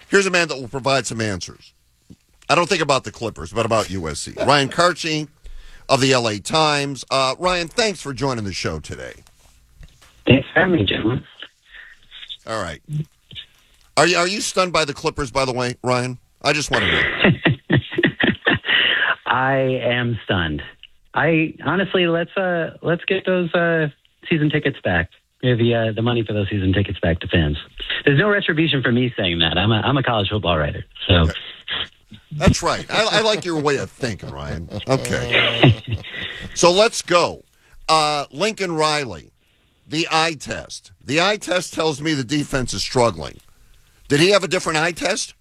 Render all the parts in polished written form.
Here's a man that will provide some answers. I don't think about the Clippers, but about USC. Ryan Karchi of the LA Times. Ryan, thanks for joining the show today. Thanks for having me, gentlemen. All right. Are you stunned by the Clippers, by the way, Ryan? I just want to know. I am stunned. Honestly, let's get those season tickets back. The money for those season tickets back to fans. There's no retribution for me saying that. I'm a college football writer, so. Okay. That's right. I like your way of thinking, Ryan. Okay. So let's go. Lincoln Riley, the eye test. The eye test tells me the defense is struggling. Did he have a different eye test?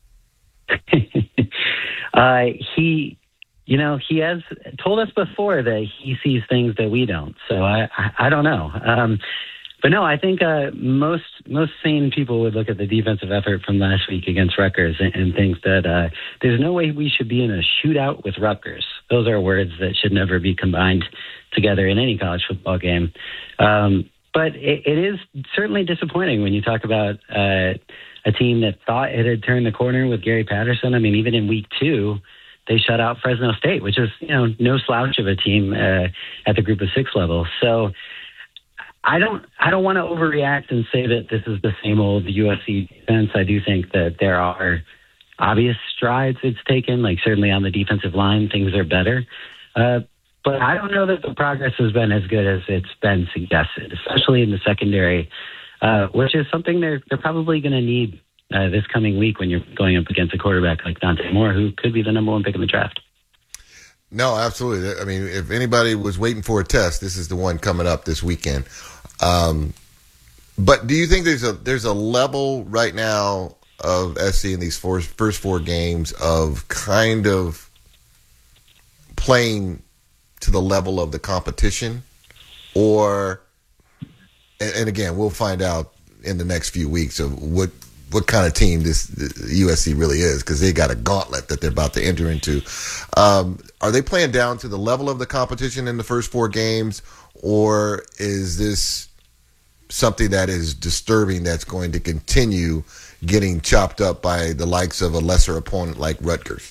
He has told us before that he sees things that we don't. So I don't know. But no, I think most sane people would look at the defensive effort from last week against Rutgers and think that there's no way we should be in a shootout with Rutgers. Those are words that should never be combined together in any college football game. But it is certainly disappointing when you talk about a team that thought it had turned the corner with Gary Patterson. I mean, even in week 2, they shut out Fresno State, which is, no slouch of a team at the group of 6 level. So I don't want to overreact and say that this is the same old USC defense. I do think that there are obvious strides it's taken, like certainly on the defensive line, things are better. But I don't know that the progress has been as good as it's been suggested, especially in the secondary, which is something they're probably going to need this coming week when you're going up against a quarterback like Dante Moore, who could be the number 1 pick in the draft. No, absolutely. I mean, if anybody was waiting for a test, this is the one coming up this weekend. But do you think there's a level right now of SC in these first 4 games of kind of playing to the level of the competition? Or, and again, we'll find out in the next few weeks of what kind of team this USC really is, because they got a gauntlet that they're about to enter into. Are they playing down to the level of the competition in the first 4 games, or is this something that is disturbing that's going to continue getting chopped up by the likes of a lesser opponent like Rutgers?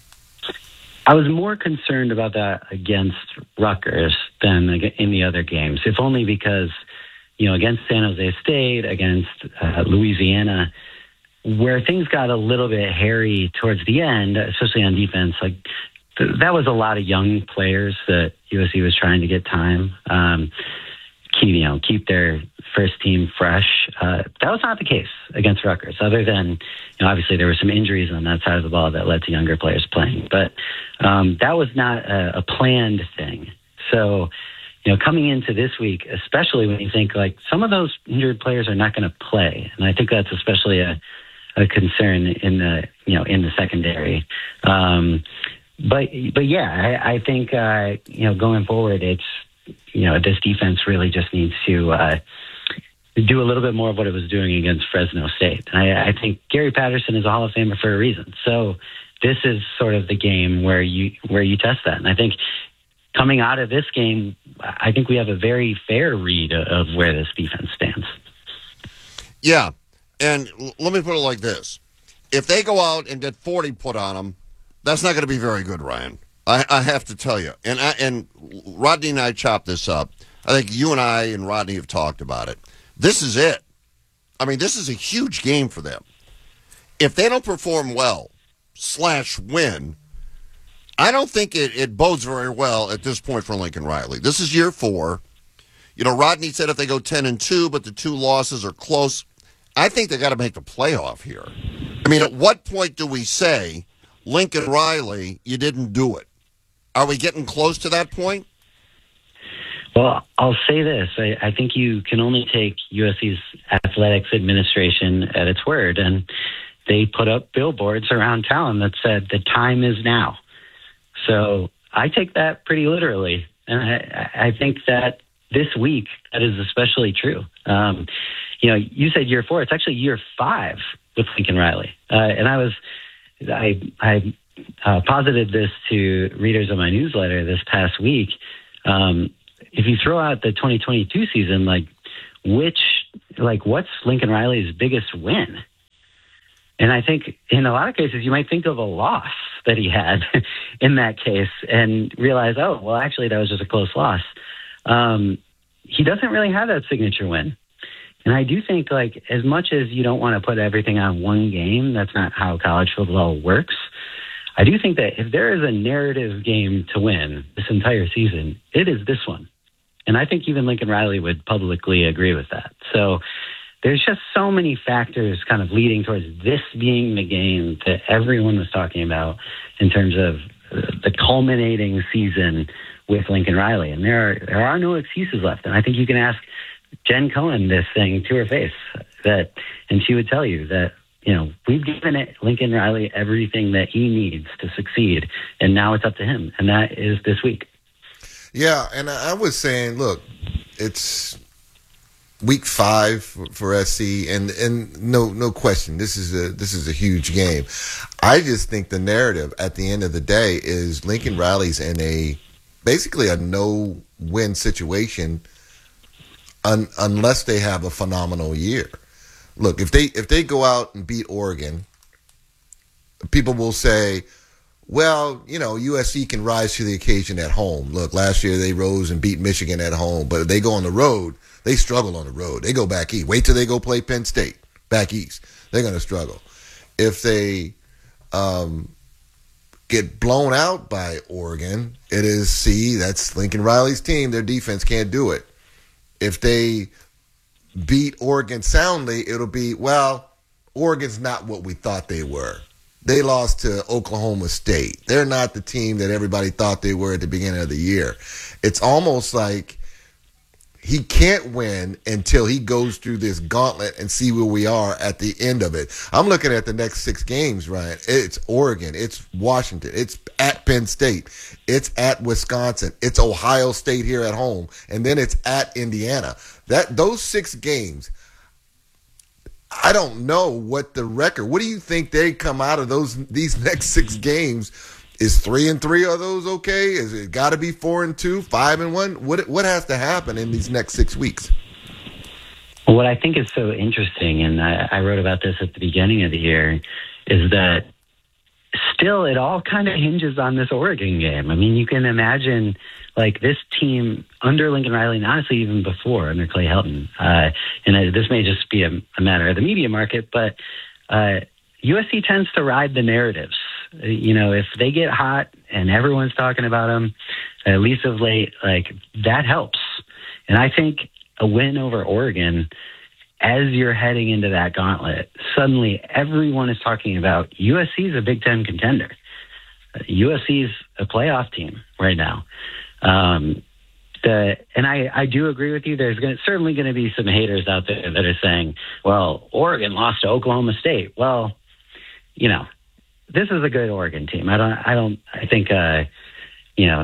I was more concerned about that against Rutgers than in the other games, if only because, against San Jose State, against Louisiana, where things got a little bit hairy towards the end, especially on defense, like that was a lot of young players that USC was trying to get time, keep their first team fresh. That was not the case against Rutgers, other than, obviously there were some injuries on that side of the ball that led to younger players playing. But that was not a planned thing. So, coming into this week, especially when you think like some of those injured players are not going to play, and I think that's especially a concern in the secondary. But yeah, I think going forward, it's this defense really just needs to do a little bit more of what it was doing against Fresno State. I think Gary Patterson is a Hall of Famer for a reason. So this is sort of the game where you test that, and I think coming out of this game, I think we have a very fair read of where this defense stands. Yeah, and let me put it like this. If they go out and get 40 put on them, that's not going to be very good, Ryan. I have to tell you. And Rodney and I chopped this up. I think you and I and Rodney have talked about it. This is it. I mean, this is a huge game for them. If they don't perform well / win, I don't think it bodes very well at this point for Lincoln Riley. This is year 4. Rodney said if they go 10-2, but the 2 losses are close, I think they got to make the playoff here. I mean, at what point do we say, Lincoln Riley, you didn't do it? Are we getting close to that point? Well, I'll say this. I think you can only take USC's athletics administration at its word, and they put up billboards around town that said the time is now. So I take that pretty literally, and I think that this week that is especially true. You said year 4. It's actually year 5 with Lincoln Riley, and I posited this to readers of my newsletter this past week. If you throw out the 2022 season, what's Lincoln Riley's biggest win? And I think in a lot of cases, you might think of a loss that he had in that case and realize, oh, well, actually, that was just a close loss. He doesn't really have that signature win. And I do think, like, as much as you don't want to put everything on one game, that's not how college football works. I do think that if there is a narrative game to win this entire season, it is this one. And I think even Lincoln Riley would publicly agree with that. So there's just so many factors kind of leading towards this being the game that everyone was talking about in terms of the culminating season with Lincoln Riley. And there are no excuses left. And I think you can ask Jen Cohen this thing to her face, and she would tell you that, you know, we've given Lincoln Riley everything that he needs to succeed, and now it's up to him, and that is this week. Yeah, and I was saying, look, it's week 5 for SC, and no question, this is a huge game. I just think the narrative at the end of the day is Lincoln Riley's in basically a no-win situation unless they have a phenomenal year. Look, if they go out and beat Oregon, people will say, well, you know, USC can rise to the occasion at home. Look, last year they rose and beat Michigan at home, but if they go on the road, they struggle on the road. They go back east. Wait till they go play Penn State back east. They're going to struggle. If they get blown out by Oregon, it is, that's Lincoln Riley's team. Their defense can't do it. If they beat Oregon soundly, it'll be, well, Oregon's not what we thought they were. They lost to Oklahoma State. They're not the team that everybody thought they were at the beginning of the year. It's almost like he can't win until he goes through this gauntlet and see where we are at the end of it. I'm looking at the next 6 games, Ryan. It's Oregon. It's Washington. It's at Penn State. It's at Wisconsin. It's Ohio State here at home. And then it's at Indiana. Those 6 games, I don't know what the record. What do you think they come out of these next 6 games? Is 3-3 of those okay? Is it got to be 4-2, 5-1? What has to happen in these next 6 weeks? Well, what I think is so interesting, and I wrote about this at the beginning of the year, is that still it all kind of hinges on this Oregon game. I mean, you can imagine like this team under Lincoln Riley, and honestly even before under Clay Helton, and this may just be a matter of the media market, but USC tends to ride the narratives. You know, if they get hot and everyone's talking about them, at least of late, like that helps. And I think a win over Oregon, as you're heading into that gauntlet, suddenly everyone is talking about USC is a Big Ten contender. USC is a playoff team right now. And I do agree with you. There's certainly going to be some haters out there that are saying, well, Oregon lost to Oklahoma State. Well, you know, this is a good Oregon team. I think you know,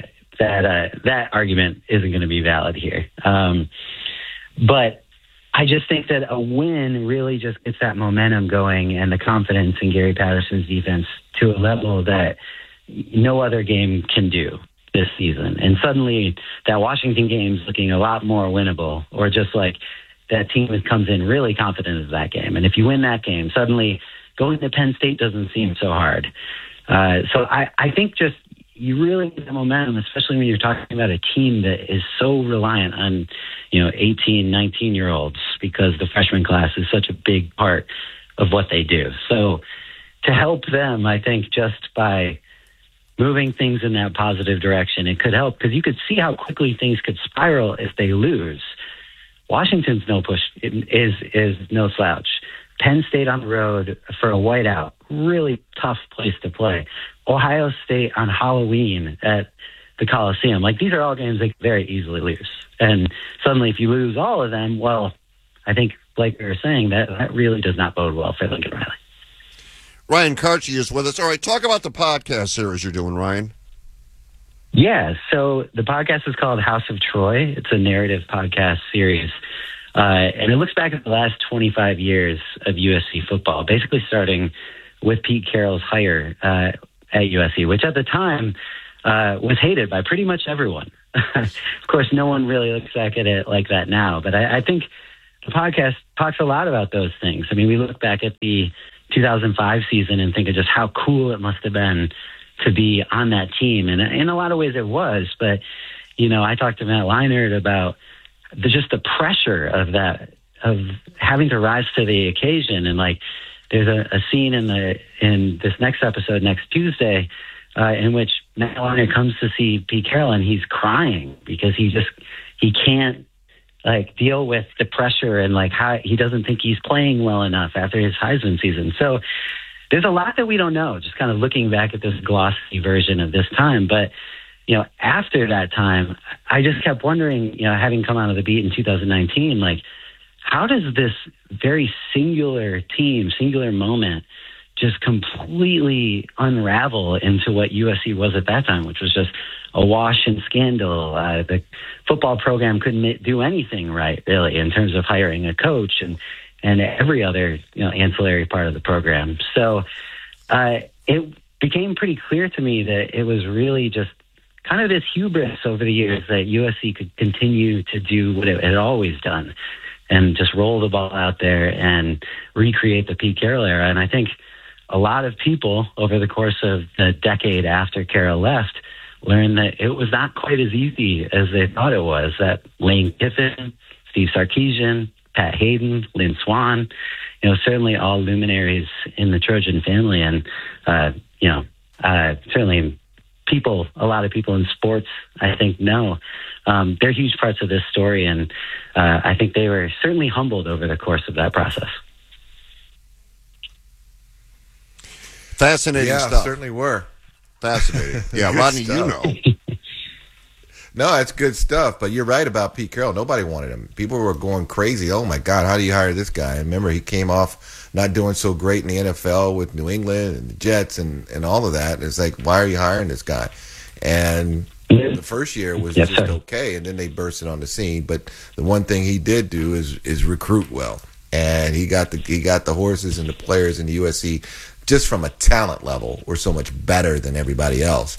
that argument isn't going to be valid here. But I just think that a win really just gets that momentum going and the confidence in Gary Patterson's defense to a level that no other game can do this season. And suddenly that Washington game is looking a lot more winnable, or just like that team comes in really confident of that game. And if you win that game, suddenly going to Penn State doesn't seem so hard. So I think just you really get the momentum, especially when you're talking about a team that is so reliant on, you know, 18, 19-year-olds, because the freshman class is such a big part of what they do. So to help them, I think just by moving things in that positive direction, it could help, because you could see how quickly things could spiral if they lose. Washington's is no slouch. Penn State on the road for a whiteout, really tough place to play. Ohio State on Halloween at the Coliseum. Like, these are all games they could very easily lose. And suddenly if you lose all of them, well, I think, like we were saying, that really does not bode well for Lincoln Riley. Ryan Kartje is with us. All right, talk about the podcast series you're doing, Ryan. Yeah, so the podcast is called House of Troy. It's a narrative podcast series. And it looks back at the last 25 years of USC football, basically starting with Pete Carroll's hire at USC, which at the time was hated by pretty much everyone. Of course, no one really looks back at it like that now, but I think the podcast talks a lot about those things. I mean, we look back at the 2005 season and think of just how cool it must have been to be on that team. And in a lot of ways it was, but, I talked to Matt Leinart about just the pressure of that, of having to rise to the occasion. And like, there's a scene in this next episode next Tuesday in which Matt Leinart comes to see Pete Carroll and he's crying because he can't like deal with the pressure and like how he doesn't think he's playing well enough after his Heisman season. So there's a lot that we don't know, just kind of looking back at this glossy version of this time. But, after that time, I just kept wondering, having come out of the beat in 2019, like, how does this very singular moment just completely unravel into what USC was at that time, which was just a wash and scandal. The football program couldn't do anything right, really, in terms of hiring a coach and every other ancillary part of the program. So it became pretty clear to me that it was really just kind of this hubris over the years that USC could continue to do what it had always done and just roll the ball out there and recreate the Pete Carroll era. And I think a lot of people over the course of the decade after Carroll left learned that it was not quite as easy as they thought it was, that Lane Kiffin, Steve Sarkisian, Pat Hayden, Lynn Swann, certainly all luminaries in the Trojan family. And, certainly a lot of people in sports, I think, know. They're huge parts of this story, and I think they were certainly humbled over the course of that process. Fascinating stuff. Certainly were. Fascinating. Yeah, Rodney, No, that's good stuff, but you're right about Pete Carroll. Nobody wanted him. People were going crazy. Oh, my God, how do you hire this guy? And remember, he came off not doing so great in the NFL with New England and the Jets and all of that. It's like, why are you hiring this guy? And the first year was just okay, and then they bursted on the scene. But the one thing he did do is recruit well. And he got the horses and the players in the USC just from a talent level were so much better than everybody else.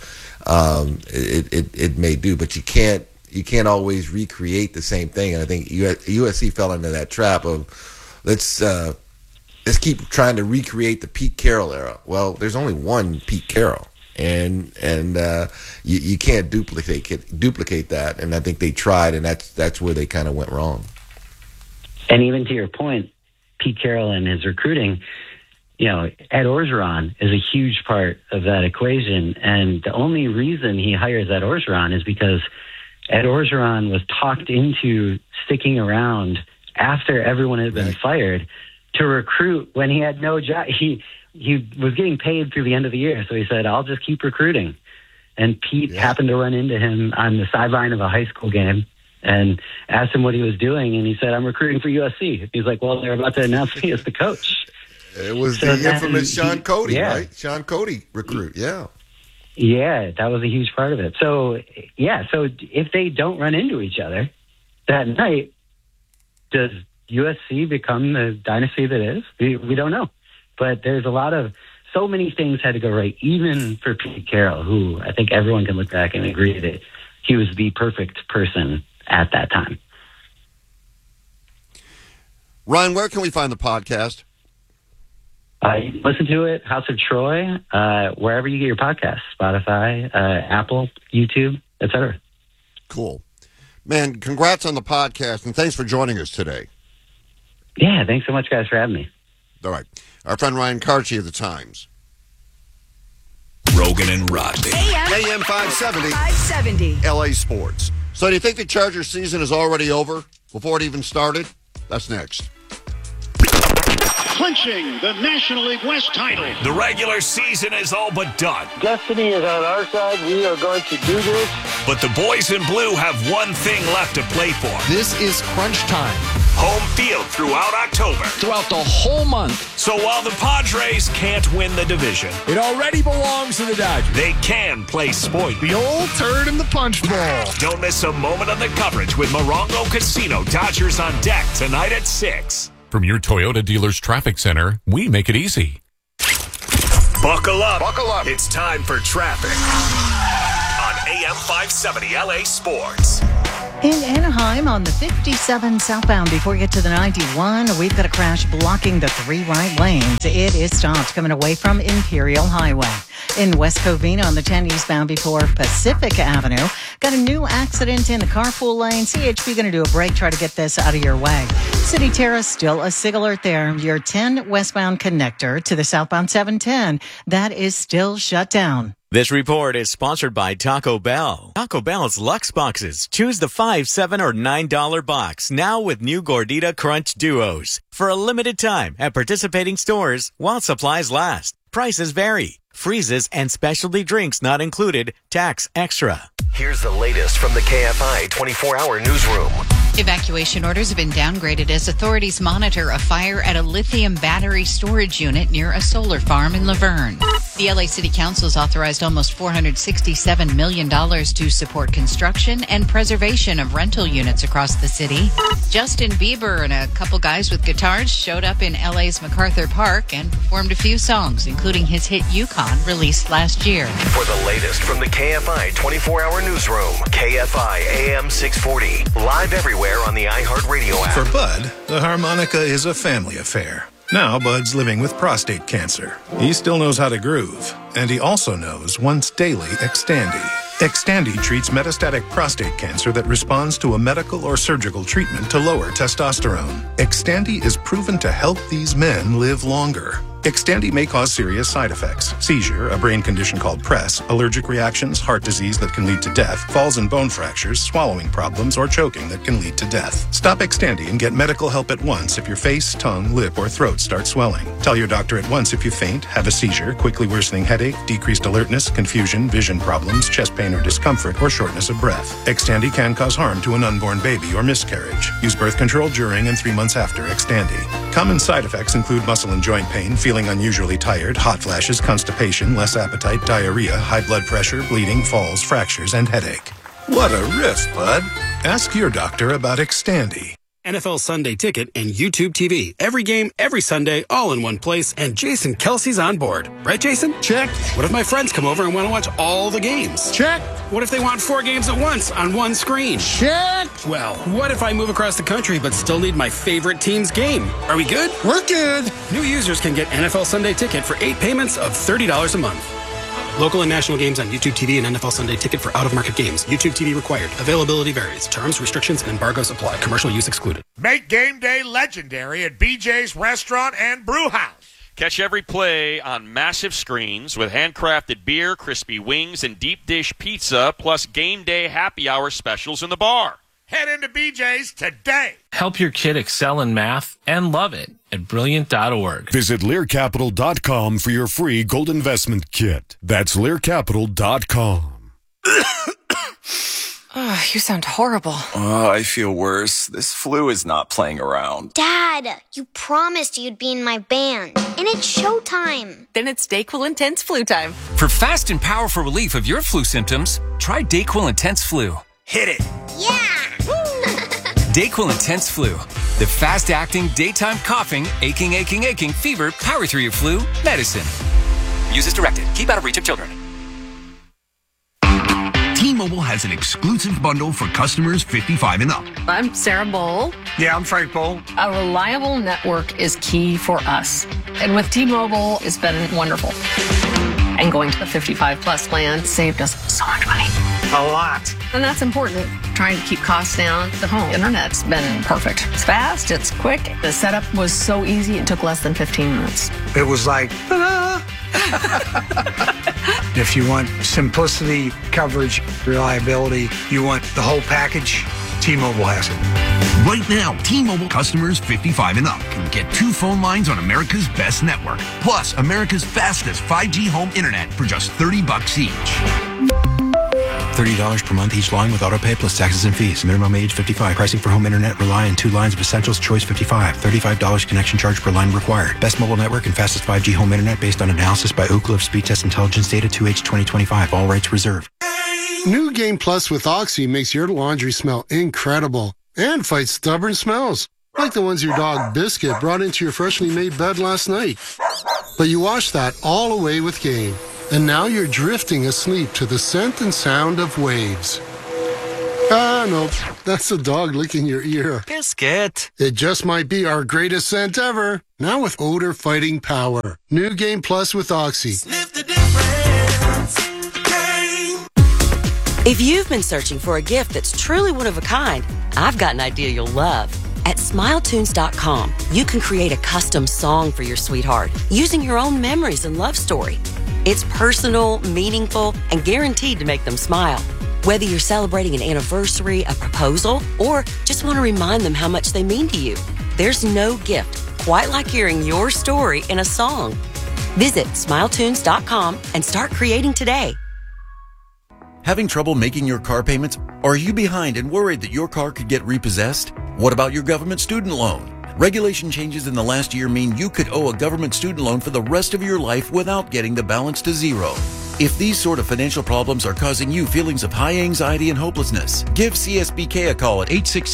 It may do, but you can't always recreate the same thing. And I think USC fell into that trap of let's keep trying to recreate the Pete Carroll era. Well, there's only one Pete Carroll, and you can't duplicate that. And I think they tried, and that's where they kind of went wrong. And even to your point, Pete Carroll and his recruiting, Ed Orgeron is a huge part of that equation. And the only reason he hires Ed Orgeron is because Ed Orgeron was talked into sticking around after everyone had been fired to recruit when he had no job. He was getting paid through the end of the year. So he said, I'll just keep recruiting. And Pete happened to run into him on the sideline of a high school game and asked him what he was doing. And he said, I'm recruiting for USC. He's like, well, they're about to announce me as the coach. It was the infamous Sean Cody, right? Sean Cody recruit, yeah. Yeah, that was a huge part of it. So if they don't run into each other that night, does USC become the dynasty that is? We don't know. But there's so many things had to go right, even for Pete Carroll, who I think everyone can look back and agree that he was the perfect person at that time. Ryan, where can we find the podcast? You can listen to it, House of Troy, wherever you get your podcasts, Spotify, Apple, YouTube, etc. Cool. Man, congrats on the podcast, and thanks for joining us today. Yeah, thanks so much, guys, for having me. All right. Our friend Ryan Karchi of The Times. Rogan and Rodney. AM 570. LA Sports. So do you think the Chargers season is already over before it even started? That's next. Clinching the National League West title. The regular season is all but done. Destiny is on our side. We are going to do this. But the boys in blue have one thing left to play for. This is crunch time. Home field throughout October. Throughout the whole month. So while the Padres can't win the division, it already belongs to the Dodgers. They can play spoiler. The old turd in the punch bowl. Don't miss a moment of the coverage with Morongo Casino. Dodgers on deck tonight at 6. From your Toyota dealer's traffic center, we make it easy. Buckle up. Buckle up. It's time for traffic on AM 570 LA Sports. In Anaheim on the 57 southbound, before you get to the 91, we've got a crash blocking the 3 right lanes. It is stopped coming away from Imperial Highway. In West Covina on the 10 eastbound before Pacific Avenue, got a new accident in the carpool lane. CHP going to do a break, try to get this out of your way. City Terrace, still a SIG alert there. Your 10 westbound connector to the southbound 710, that is still shut down. This report is sponsored by Taco Bell. Taco Bell's Lux Boxes. Choose the $5, $7, or $9 box. Now with new Gordita Crunch Duos. For a limited time at participating stores while supplies last. Prices vary. Freezes and specialty drinks not included. Tax extra. Here's the latest from the KFI 24-hour newsroom. Evacuation orders have been downgraded as authorities monitor a fire at a lithium battery storage unit near a solar farm in Laverne. The LA City Council has authorized almost $467 million to support construction and preservation of rental units across the city. Justin Bieber and a couple guys with guitars showed up in LA's MacArthur Park and performed a few songs, including his hit Yukon, released last year. For the latest from the KFI 24-hour newsroom, KFI AM 640, live everywhere on the iHeartRadio app. For Bud, the harmonica is a family affair. Now Bud's living with prostate cancer. He still knows how to groove, and he also knows once daily Xtandi. Xtandi treats metastatic prostate cancer that responds to a medical or surgical treatment to lower testosterone. Xtandi is proven to help these men live longer. Xtandi may cause serious side effects: seizure, a brain condition called PRESS, allergic reactions, heart disease that can lead to death, falls and bone fractures, swallowing problems, or choking that can lead to death. Stop Xtandi and get medical help at once if your face, tongue, lip, or throat start swelling. Tell your doctor at once if you faint, have a seizure, quickly worsening headache, decreased alertness, confusion, vision problems, chest pain or discomfort, or shortness of breath. Xtandi can cause harm to an unborn baby or miscarriage. Use birth control during and 3 months after Xtandi. Common side effects include muscle and joint pain, feeling unusually tired, hot flashes, constipation, less appetite, diarrhea, high blood pressure, bleeding, falls, fractures, and headache. What a riff, Bud. Ask your doctor about Xtandi. NFL Sunday Ticket and YouTube TV. Every game, every Sunday, all in one place, and Jason Kelsey's on board. Right, Jason? Check. What if my friends come over and want to watch all the games? Check. What if they want 4 games at once on one screen? Check. Well, what if I move across the country but still need my favorite team's game? Are we good? We're good. New users can get NFL Sunday Ticket for 8 payments of $30 a month. Local and national games on YouTube TV and NFL Sunday Ticket for out-of-market games. YouTube TV required. Availability varies. Terms, restrictions, and embargoes apply. Commercial use excluded. Make game day legendary at BJ's Restaurant and Brew House. Catch every play on massive screens with handcrafted beer, crispy wings, and deep dish pizza, plus game day happy hour specials in the bar. Head into BJ's today. Help your kid excel in math and love it at Brilliant.org. Visit LearCapital.com for your free gold investment kit. That's LearCapital.com. Oh, you sound horrible. Oh, I feel worse. This flu is not playing around. Dad, you promised you'd be in my band. And it's showtime. Then it's DayQuil Intense Flu time. For fast and powerful relief of your flu symptoms, try DayQuil Intense Flu. Hit it. Yeah. DayQuil Intense Flu. The fast-acting, daytime coughing, aching, fever, power through your flu medicine. Use as directed. Keep out of reach of children. T-Mobile has an exclusive bundle for customers 55 and up. I'm Sarah Bowl. Yeah, I'm Frank Bowl. A reliable network is key for us. And with T-Mobile, it's been wonderful. And going to the 55-plus plan saved us so much money. A lot. And that's important. Trying to keep costs down. The home internet's been perfect. It's fast, it's quick. The setup was so easy, it took less than 15 minutes. It was like, ta-da! If you want simplicity, coverage, reliability, you want the whole package, T-Mobile has it. Right now, T-Mobile customers 55 and up can get 2 phone lines on America's best network, plus America's fastest 5G home internet for just $30 each. $30 per month each line with auto pay plus taxes and fees. Minimum age 55. Pricing for home internet rely on 2 lines of Essentials Choice 55. $35 connection charge per line required. Best mobile network and fastest 5G home internet based on analysis by Ookla of Speed Test Intelligence Data 2H 2025. All rights reserved. New Game Plus with Oxy makes your laundry smell incredible and fights stubborn smells, like the ones your dog Biscuit brought into your freshly made bed last night. But you wash that all away with Game. And now you're drifting asleep to the scent and sound of waves. Ah, no, that's the dog licking your ear. Biscuit. It just might be our greatest scent ever. Now with odor fighting power. New Game Plus with Oxy. Sniff the difference. Game. If you've been searching for a gift that's truly one of a kind, I've got an idea you'll love. At SmileTunes.com, you can create a custom song for your sweetheart using your own memories and love story. It's personal, meaningful, and guaranteed to make them smile. Whether you're celebrating an anniversary, a proposal, or just want to remind them how much they mean to you, there's no gift quite like hearing your story in a song. Visit SmileTunes.com and start creating today. Having trouble making your car payments? Or are you behind and worried that your car could get repossessed? What about your government student loan? Regulation changes in the last year mean you could owe a government student loan for the rest of your life without getting the balance to zero. If these sort of financial problems are causing you feelings of high anxiety and hopelessness, give CSBK a call at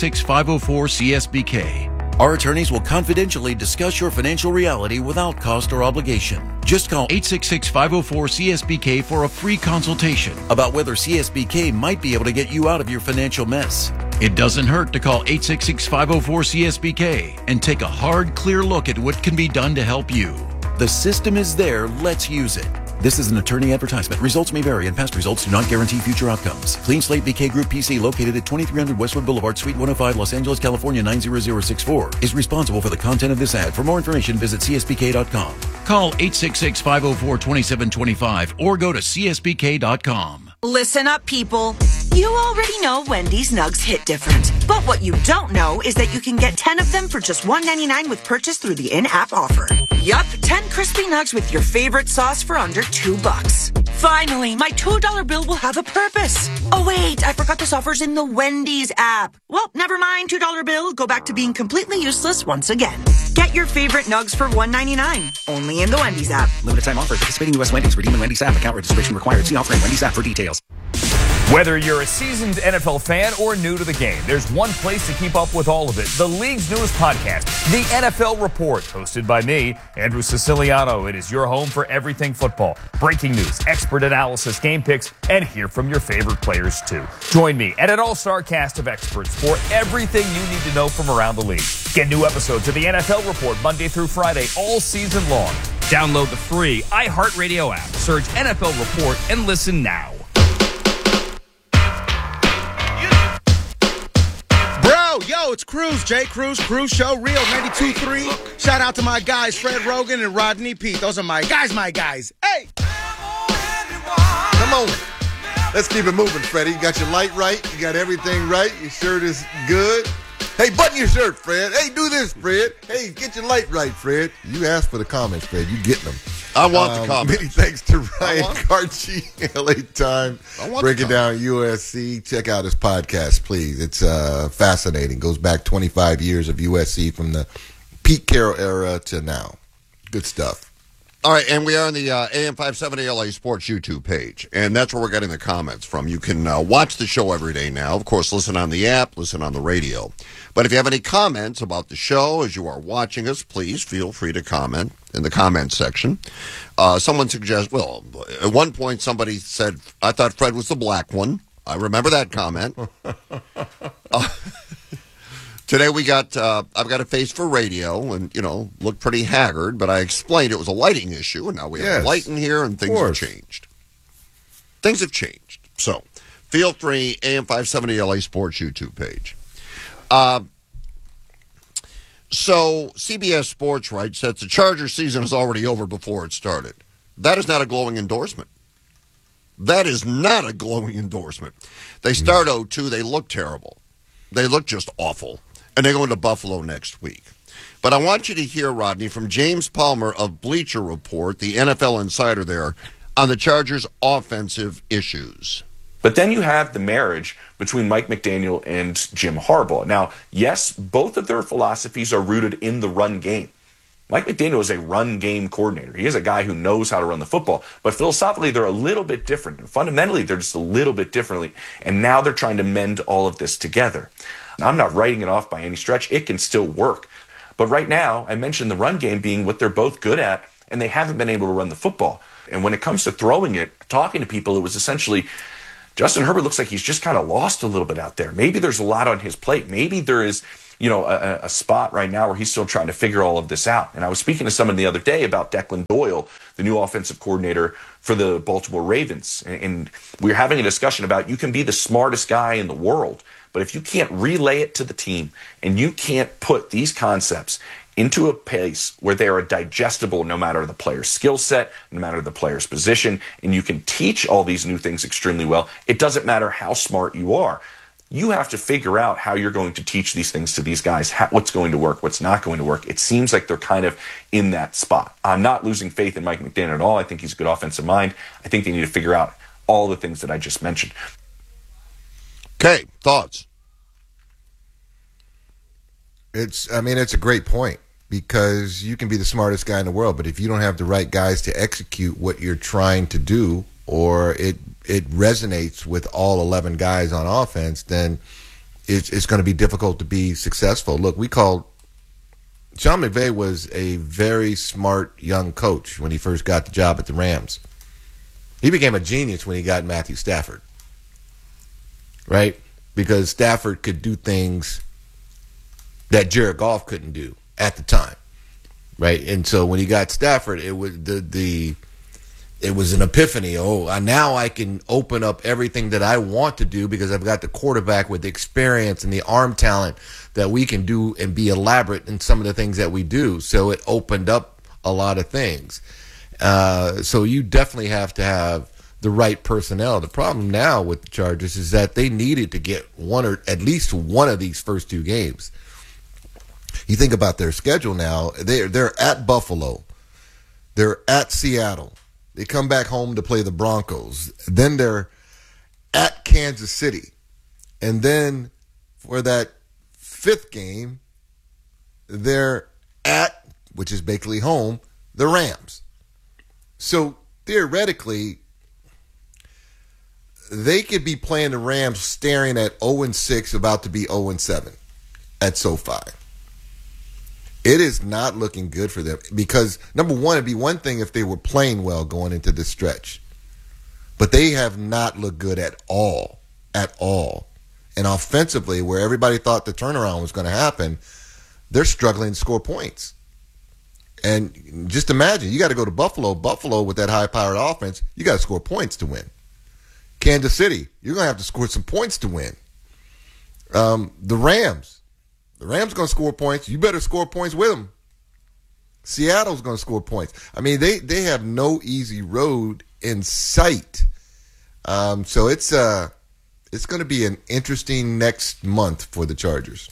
866-504-CSBK. Our attorneys will confidentially discuss your financial reality without cost or obligation. Just call 866-504-CSBK for a free consultation about whether CSBK might be able to get you out of your financial mess. It doesn't hurt to call 866-504-CSBK and take a hard, clear look at what can be done to help you. The system is there. Let's use it. This is an attorney advertisement. Results may vary, and past results do not guarantee future outcomes. Clean Slate BK Group PC, located at 2300 Westwood Boulevard, Suite 105, Los Angeles, California 90064, is responsible for the content of this ad. For more information, visit CSBK.com. Call 866-504-2725 or go to CSBK.com. Listen up, people. You already know Wendy's Nugs hit different. But what you don't know is that you can get 10 of them for just $1.99 with purchase through the in-app offer. Yup, 10 crispy nugs with your favorite sauce for under $2. Finally, my $2 bill will have a purpose. Oh wait, I forgot this offer's in the Wendy's app. Well, never mind, $2 bill. Go back to being completely useless once again. Get your favorite nugs for $1.99. Only in the Wendy's app. Limited time offer. Participating U.S. Wendy's. Redeem in Wendy's app. Account registration required. See offer in Wendy's app for details. Whether you're a seasoned NFL fan or new to the game, there's one place to keep up with all of it. The league's newest podcast, The NFL Report, hosted by me, Andrew Siciliano. It is your home for everything football. Breaking news, expert analysis, game picks, and hear from your favorite players, too. Join me and an all-star cast of experts for everything you need to know from around the league. Get new episodes of The NFL Report Monday through Friday all season long. Download the free iHeartRadio app. Search NFL Report and listen now. Yo, it's Cruz, Jay Cruz, Cruz Show, Real 92.3. Shout out to my guys, Fred Rogan and Rodney Pete. Those are my guys. Hey! Come on. Let's keep it moving, Freddie. You got your light right. You got everything right. Your shirt is good. Hey, button your shirt, Fred. Hey, do this, Fred. Hey, get your light right, Fred. You asked for the comments, Fred. You getting them. I want the comments. Many thanks to Ryan Carchi, LA Times, breaking down USC. Check out his podcast, please. It's fascinating. Goes back 25 years of USC from the Pete Carroll era to now. Good stuff. All right, and we are on the AM 570 LA Sports YouTube page, and that's where we're getting the comments from. You can watch the show every day now. Of course, listen on the app, listen on the radio. But if you have any comments about the show as you are watching us, please feel free to comment in the comments section. Someone suggests, well, at one point somebody said, I thought Fred was the black one. I remember that comment. Today we got, I've got a face for radio and, look pretty haggard, but I explained it was a lighting issue, and now we have light in here, and things have changed. Things have changed. So, feel free, AM 570 LA Sports YouTube page. So, CBS Sports writes that the Chargers season is already over before it started. That is not a glowing endorsement. That is not a glowing endorsement. They start 0-2, they look terrible. They look just awful. And they're going to Buffalo next week. But I want you to hear, Rodney, from James Palmer of Bleacher Report, the NFL insider there, on the Chargers' offensive issues. But then you have the marriage between Mike McDaniel and Jim Harbaugh. Now, yes, both of their philosophies are rooted in the run game. Mike McDaniel is a run game coordinator. He is a guy who knows how to run the football. But philosophically, they're a little bit different. Fundamentally, they're just a little bit differently. And now they're trying to mend all of this together. I'm not writing it off by any stretch. It can still work. But right now, I mentioned the run game being what they're both good at, and they haven't been able to run the football. And when it comes to throwing it, talking to people, it was essentially Justin Herbert looks like he's just kind of lost a little bit out there. Maybe there's a lot on his plate. Maybe there is, a spot right now where he's still trying to figure all of this out. And I was speaking to someone the other day about Declan Doyle, the new offensive coordinator for the Baltimore Ravens. And we were having a discussion about you can be the smartest guy in the world, but if you can't relay it to the team and you can't put these concepts into a place where they are digestible no matter the player's skill set, no matter the player's position, and you can teach all these new things extremely well, it doesn't matter how smart you are. You have to figure out how you're going to teach these things to these guys, what's going to work, what's not going to work. It seems like they're kind of in that spot. I'm not losing faith in Mike McDaniel at all. I think he's a good offensive mind. I think they need to figure out all the things that I just mentioned. Okay, thoughts? It's a great point, because you can be the smartest guy in the world, but if you don't have the right guys to execute what you're trying to do, or it resonates with all 11 guys on offense, then it's going to be difficult to be successful. Look, Sean McVay was a very smart young coach when he first got the job at the Rams. He became a genius when he got Matthew Stafford, right? Because Stafford could do things that Jared Goff couldn't do at the time, right? And so when he got Stafford, it was it was an epiphany. Now I can open up everything that I want to do because I've got the quarterback with the experience and the arm talent that we can do and be elaborate in some of the things that we do. So it opened up a lot of things. So you definitely have to have the right personnel. The problem now with the Chargers is that they needed to get one or at least one of these first two games. You think about their schedule now. They're at Buffalo. They're at Seattle. They come back home to play the Broncos. Then they're at Kansas City. And then for that fifth game, they're at, which is basically home, the Rams. So theoretically, they could be playing the Rams staring at 0-6, about to be 0-7 at SoFi. It is not looking good for them because, number one, it'd be one thing if they were playing well going into this stretch. But they have not looked good at all. And offensively, where everybody thought the turnaround was going to happen, they're struggling to score points. And just imagine, you got to go to Buffalo. Buffalo, with that high-powered offense, you got to score points to win. Kansas City, you're going to have to score some points to win. The Rams going to score points. You better score points with them. Seattle's going to score points. I mean, they have no easy road in sight. So it's going to be an interesting next month for the Chargers.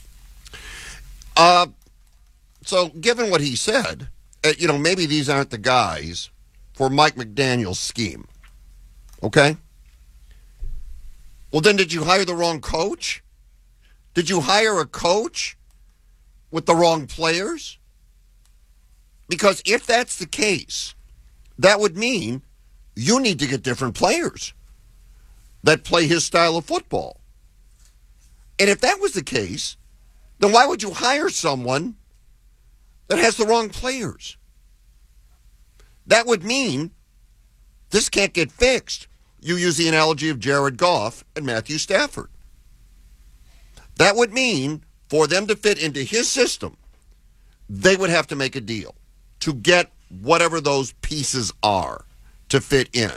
So given what he said, maybe these aren't the guys for Mike McDaniel's scheme. Okay? Well, then did you hire the wrong coach? Did you hire a coach with the wrong players? Because if that's the case, that would mean you need to get different players that play his style of football. And if that was the case, then why would you hire someone that has the wrong players? That would mean this can't get fixed. You use the analogy of Jared Goff and Matthew Stafford. That would mean for them to fit into his system, they would have to make a deal to get whatever those pieces are to fit in.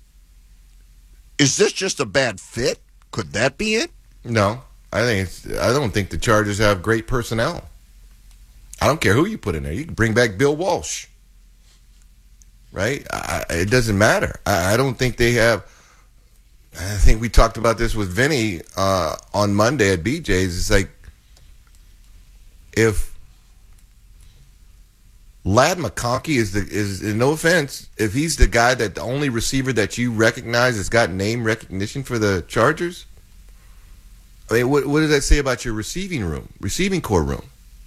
Is this just a bad fit? Could that be it? No, I don't think the Chargers have great personnel. I don't care who you put in there. You can bring back Bill Walsh, right? It doesn't matter. I don't think they have. I think we talked about this with Vinny on Monday at BJ's. It's like, if Ladd McConkey is no offense, if he's the guy that the only receiver that you recognize has got name recognition for the Chargers, I mean, what does that say about your receiving core room?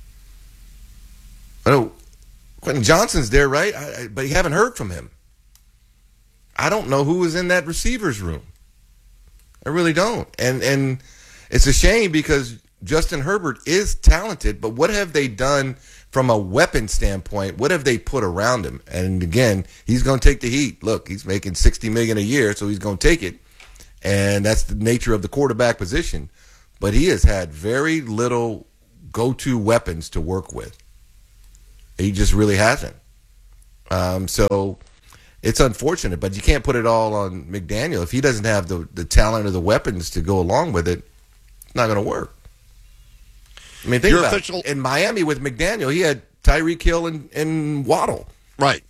I know Quentin Johnson's there, right? But you haven't heard from him. I don't know who was in that receivers room. I really don't. And it's a shame because Justin Herbert is talented, but what have they done from a weapon standpoint? What have they put around him? And again, he's going to take the heat. Look, he's making $60 million a year, so he's going to take it. And that's the nature of the quarterback position. But he has had very little go-to weapons to work with. He just really hasn't. So it's unfortunate, but you can't put it all on McDaniel. If he doesn't have the talent or the weapons to go along with it, it's not going to work. I mean, think about it. In Miami with McDaniel, he had Tyreek Hill and Waddle. Right.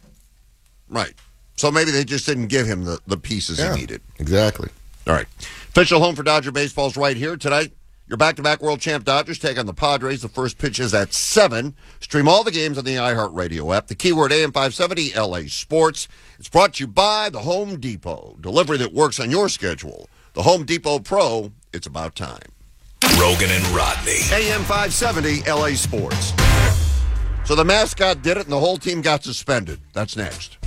So maybe they just didn't give him the pieces he needed. Exactly. All right. Official home for Dodger baseball's right here tonight. Your back-to-back world champ Dodgers take on the Padres. The first pitch is at 7. Stream all the games on the iHeartRadio app. The keyword AM570 LA Sports. It's brought to you by the Home Depot. Delivery that works on your schedule. The Home Depot Pro. It's about time. Rogan and Rodney. AM570 LA Sports. So the mascot did it and the whole team got suspended. That's next.